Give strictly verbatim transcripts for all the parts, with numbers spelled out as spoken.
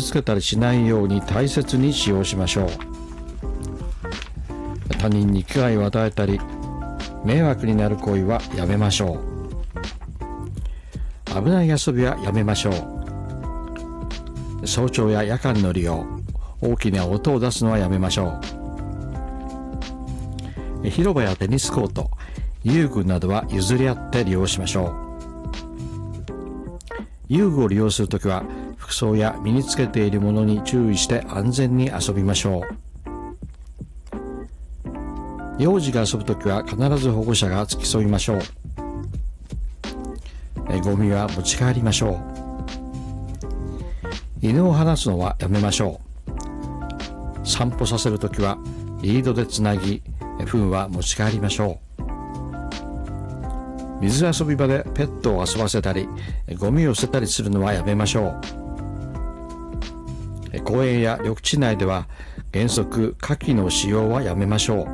つけたりしないように大切に使用しましょう。他人に危害を与えたり迷惑になる行為はやめましょう。危ない遊びはやめましょう。早朝や夜間の利用、大きな音を出すのはやめましょう。広場やテニスコート、遊具などは譲り合って利用しましょう。遊具を利用するときは服装や身につけているものに注意して安全に遊びましょう。幼児が遊ぶときは必ず保護者が付き添いましょう。えゴミは持ち帰りましょう。犬を放つのはやめましょう。散歩させるときはリードでつなぎ、糞は持ち帰りましょう。水遊び場でペットを遊ばせたりゴミを捨てたりするのはやめましょう。公園や緑地内では原則火器の使用はやめましょう。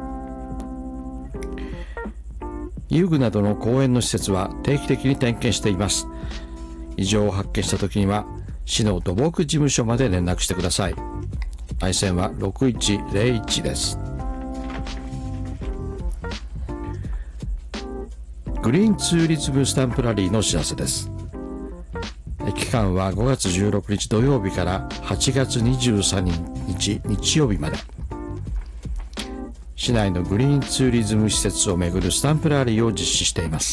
遊具などの公園の施設は定期的に点検しています。異常を発見したときには市の土木事務所まで連絡してください。内線はろくいちゼロいちです。グリーンツーリズムスタンプラリーのお知らせです。期間はごがつじゅうろくにち土曜日からはちがつにじゅうさんにち日曜日まで。市内のグリーンツーリズム施設をめぐるスタンプラリーを実施しています。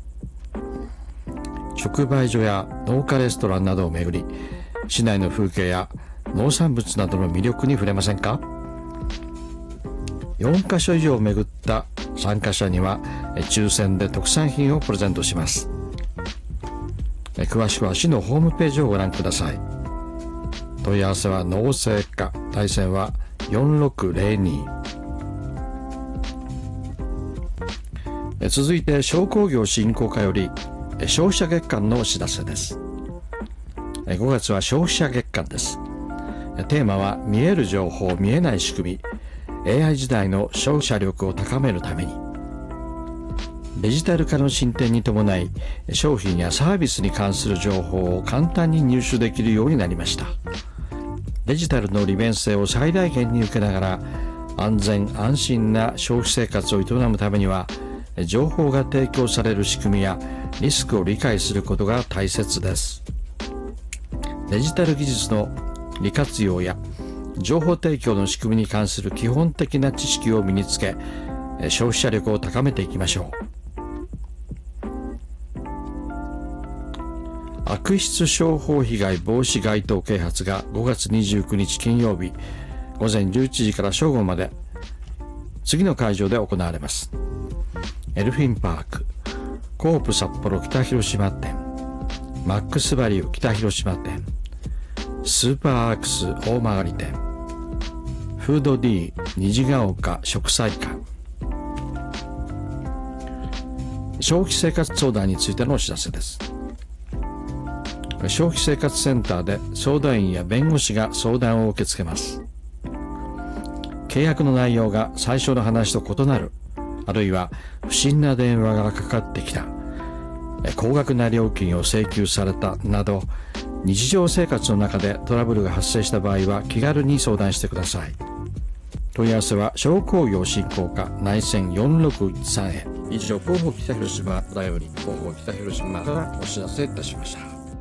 直売所や農家レストランなどをめぐり、市内の風景や農産物などの魅力に触れませんか？よんかしょ以上をめぐった参加者には抽選で特産品をプレゼントします。詳しくは市のホームページをご覧ください。問い合わせは農政課、対戦はよんろくゼロに。続いて商工業振興課より消費者月間のお知らせです。ごがつは消費者月間です。テーマは見える情報、見えない仕組み、エーアイ 時代の消費者力を高めるために。デジタル化の進展に伴い商品やサービスに関する情報を簡単に入手できるようになりました。デジタルの利便性を最大限に受けながら安全安心な消費生活を営むためには、情報が提供される仕組みやリスクを理解することが大切です。デジタル技術の利活用や情報提供の仕組みに関する基本的な知識を身につけ、消費者力を高めていきましょう。悪質商法被害防止街頭啓発がごがつにじゅうくにち金曜日ごぜんじゅういちじから正午まで次の会場で行われます。エルフィンパーク、コープ札幌北広島店、マックスバリュー北広島店、スーパーアークス大曲店、フード D 虹ヶ丘食彩館。消費生活相談についてのお知らせです。消費生活センターで相談員や弁護士が相談を受け付けます。契約の内容が最初の話と異なる、あるいは不審な電話がかかってきた、高額な料金を請求されたなど、日常生活の中でトラブルが発生した場合は気軽に相談してください。問い合わせは商工業振興課内線よんろくいちさんへ。以上、広報北広島だより広報北広島からお知らせいたしました。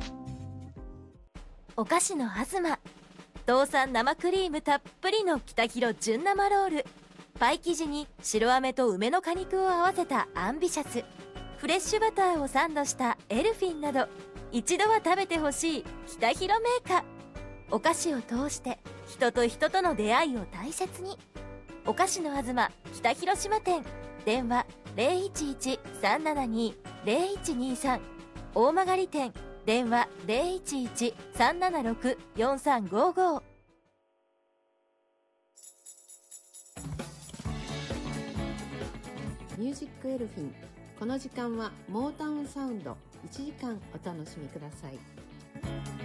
お菓子のあずま、道産生クリームたっぷりの北広純生ロール、パイ生地に白飴と梅の果肉を合わせたアンビシャス、フレッシュバターをサンドしたエルフィンなど、一度は食べてほしい北広メーカー。お菓子を通して人と人との出会いを大切に。お菓子のあずま北広島店、電話 ゼロいちいちさんななに ゼロいちにさん、大曲店、電話 ゼロいちいちさんななろくよんさんごご。 ミュージックエルフィン、この時間はモータウンサウンドいちじかんお楽しみください。